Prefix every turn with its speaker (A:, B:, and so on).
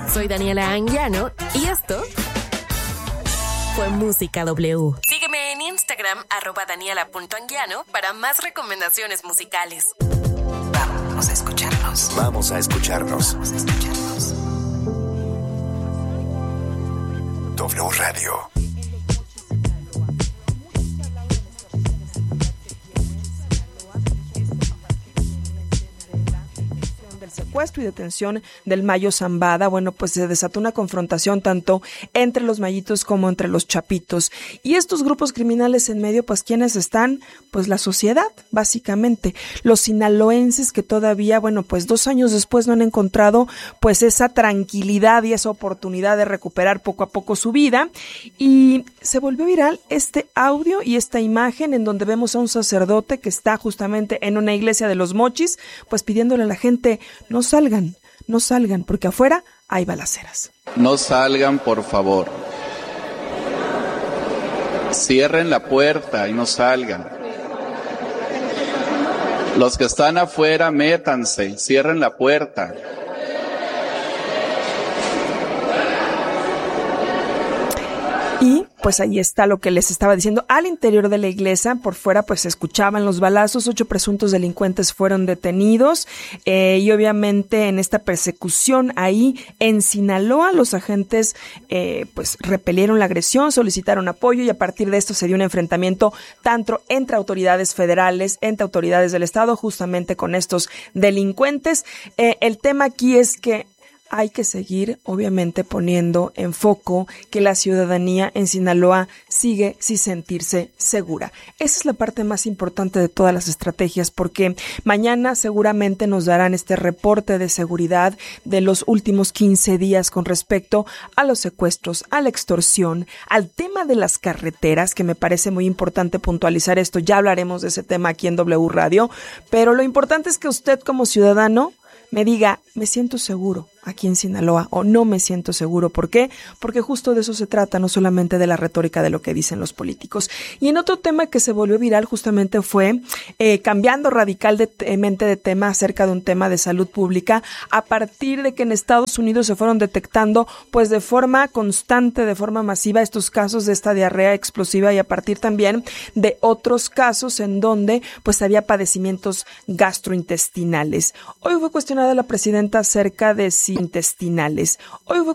A: Soy Daniela Anguiano y esto fue Música W. Sígueme en Instagram, @daniela.anguiano, para más recomendaciones musicales. Vamos a escucharnos.
B: Vamos a escucharnos.
A: Vamos a escucharnos.
B: W Radio.
C: Secuestro y detención del Mayo Zambada, bueno, pues se desató una confrontación tanto entre los mayitos como entre los chapitos. Y estos grupos criminales en medio, pues ¿quiénes están? Pues la sociedad, básicamente. Los sinaloenses que todavía, bueno, pues 2 años después no han encontrado pues esa tranquilidad y esa oportunidad de recuperar poco a poco su vida. Y se volvió viral este audio y esta imagen en donde vemos a un sacerdote que está justamente en una iglesia de Los Mochis, pues pidiéndole a la gente: no salgan, porque afuera hay balaceras.
D: No salgan, por favor. Cierren la puerta y no salgan. Los que están afuera, métanse, cierren la puerta.
C: Y pues ahí está lo que les estaba diciendo. Al interior de la iglesia, por fuera, pues se escuchaban los balazos. 8 presuntos delincuentes fueron detenidos. Y obviamente en esta persecución ahí en Sinaloa, los agentes pues repelieron la agresión, solicitaron apoyo, y a partir de esto se dio un enfrentamiento tanto entre autoridades federales, entre autoridades del estado, justamente con estos delincuentes. El tema aquí es que hay que seguir, obviamente, poniendo en foco que la ciudadanía en Sinaloa sigue sin sentirse segura. Esa es la parte más importante de todas las estrategias, porque mañana seguramente nos darán este reporte de seguridad de los últimos 15 días con respecto a los secuestros, a la extorsión, al tema de las carreteras, que me parece muy importante puntualizar esto. Ya hablaremos de ese tema aquí en W Radio, pero lo importante es que usted como ciudadano me diga: me siento seguro aquí en Sinaloa, o no me siento seguro. ¿Por qué? Porque justo de eso se trata, no solamente de la retórica de lo que dicen los políticos. Y en otro tema que se volvió viral justamente fue cambiando radicalmente de tema acerca de un tema de salud pública, a partir de que en Estados Unidos se fueron detectando pues de forma constante, de forma masiva, estos casos de esta diarrea explosiva, y a partir también de otros casos en donde pues había padecimientos gastrointestinales. Hoy fue cuestionada la presidenta acerca de si intestinales. Hoy fue